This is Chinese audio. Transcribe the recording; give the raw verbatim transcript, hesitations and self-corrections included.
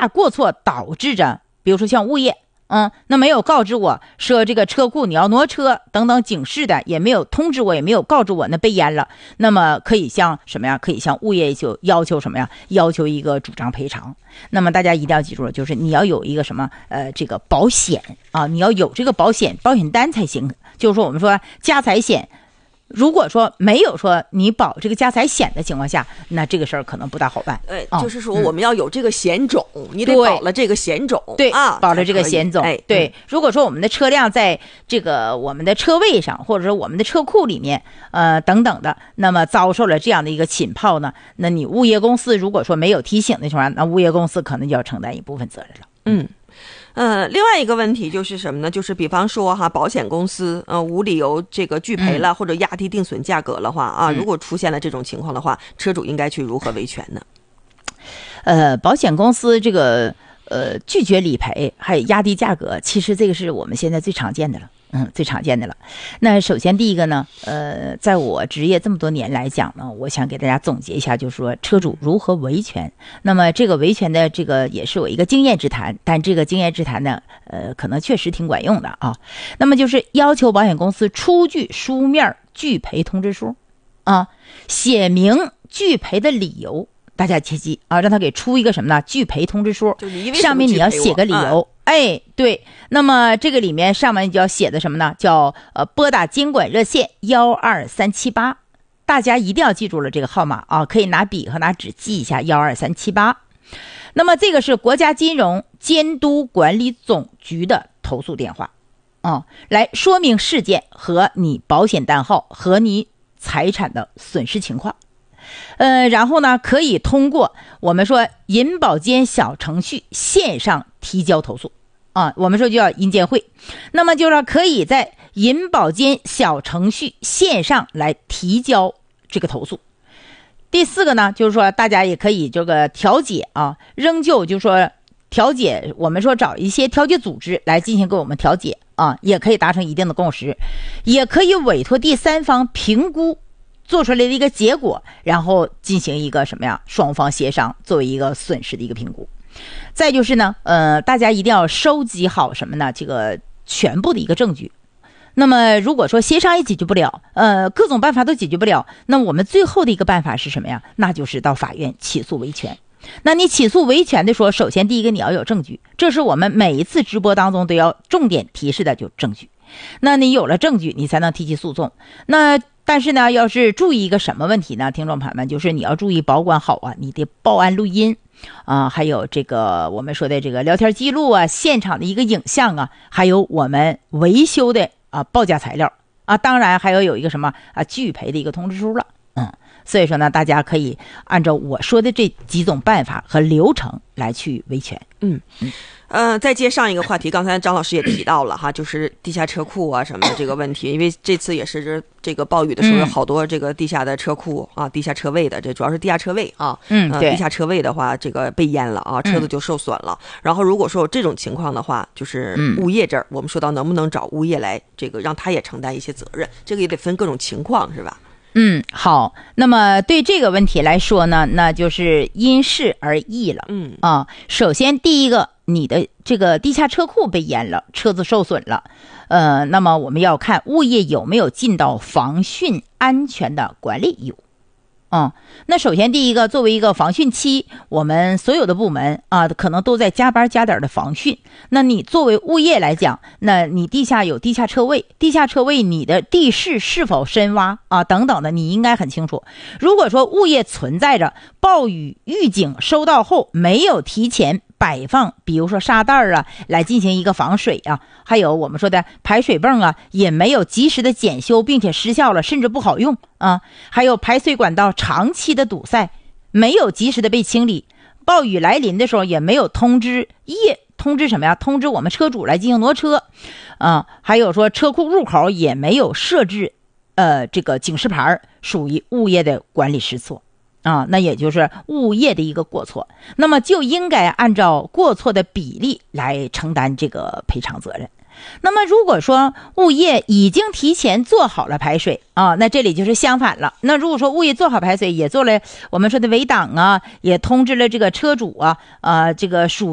大过错导致着，比如说像物业，嗯，那没有告知我说这个车库你要挪车等等警示的，也没有通知我，也没有告知我那被淹了，那么可以向什么呀？可以向物业就要求什么呀？要求一个主张赔偿。那么大家一定要记住了，就是你要有一个什么呃这个保险啊，你要有这个保险保险单才行。就是说我们说家财险，如果说没有说你保这个家财险的情况下，那这个事儿可能不大好办。 哎，就是说我们要有这个险种，嗯、你得保了这个险种， 对啊， 保了这个险种。 哎， 对、 嗯， 如果说我们的车辆在这个我们的车位上，或者说我们的车库里面，呃等等的，那么遭受了这样的一个侵泡呢，那你物业公司如果说没有提醒的情况下，那物业公司可能就要承担一部分责任了。 嗯。呃，另外一个问题就是什么呢？就是比方说哈，保险公司呃无理由这个拒赔了、嗯、或者压低定损价格的话啊，如果出现了这种情况的话，车主应该去如何维权呢？ 呃，保险公司这个呃拒绝理赔还有压低价格，其实这个是我们现在最常见的了。嗯，最常见的了。那首先第一个呢，呃，在我职业这么多年来讲呢，我想给大家总结一下，就是说车主如何维权。那么这个维权的这个也是我一个经验之谈，但这个经验之谈呢，呃，可能确实挺管用的啊。那么就是要求保险公司出具书面拒赔通知书，啊，写明拒赔的理由。大家切记啊，让他给出一个什么呢？拒赔通知书，上面你要写个理由。啊、哎，对，那么这个里面上面就要写的什么呢？叫呃拨打监管热线幺二三七八，大家一定要记住了这个号码啊，可以拿笔和拿纸记一下幺二三七八。那么这个是国家金融监督管理总局的投诉电话啊，来说明事件和你保险单号和你财产的损失情况。呃，然后呢，可以通过我们说银保监小程序线上提交投诉啊，我们说就叫银监会。那么就是说可以在银保监小程序线上来提交这个投诉。第四个呢，就是说大家也可以这个调解啊，仍旧就是说调解，我们说找一些调解组织来进行给我们调解啊，也可以达成一定的共识，也可以委托第三方评估。做出来的一个结果，然后进行一个什么呀？双方协商，作为一个损失的一个评估。再就是呢，呃，大家一定要收集好什么呢？这个全部的一个证据。那么如果说协商也解决不了，呃，各种办法都解决不了，那我们最后的一个办法是什么呀？那就是到法院起诉维权。那你起诉维权的时候，首先第一个你要有证据，这是我们每一次直播当中都要重点提示的，就证据。那你有了证据，你才能提起诉讼。那但是呢，要是注意一个什么问题呢？听众朋友们，就是你要注意保管好啊，你的报案录音啊，还有这个我们说的这个聊天记录啊，现场的一个影像啊，还有我们维修的啊报价材料啊，当然还要有一个什么啊拒赔的一个通知书了。嗯，所以说呢，大家可以按照我说的这几种办法和流程来去维权。 嗯嗯。呃，再接上一个话题，刚才张老师也提到了哈，就是地下车库啊什么的这个问题，因为这次也是这个暴雨的时候有好多这个地下的车库啊，地下车位的，这主要是地下车位啊， 嗯， 呃，地下车位的话，这个被淹了啊，车子就受损了。嗯、然后如果说有这种情况的话，就是物业这儿，我们说到能不能找物业来这个让他也承担一些责任，这个也得分各种情况，是吧？ 嗯，好。那么对这个问题来说呢，那就是因事而异了。 嗯啊，首先第一个，你的这个地下车库被淹了，车子受损了，呃，那么我们要看物业有没有尽到防汛安全的管理义务。嗯，那首先第一个，作为一个防汛期，我们所有的部门啊，可能都在加班加点的防汛。那你作为物业来讲，那你地下有地下车位，地下车位你的地势是否深洼啊等等的，你应该很清楚。如果说物业存在着暴雨预警收到后没有提前摆放，比如说沙袋啊，来进行一个防水啊，还有我们说的排水泵啊，也没有及时的检修，并且失效了，甚至不好用啊，还有排水管道长期的堵塞，没有及时的被清理，暴雨来临的时候也没有通知业，通知什么呀？通知我们车主来进行挪车啊，还有说车库入口也没有设置呃这个警示牌，属于物业的管理失措。啊，那也就是物业的一个过错，那么就应该按照过错的比例来承担这个赔偿责任。那么如果说物业已经提前做好了排水啊，那这里就是相反了。那如果说物业做好排水，也做了我们说的围挡啊，也通知了这个车主啊，呃，这个属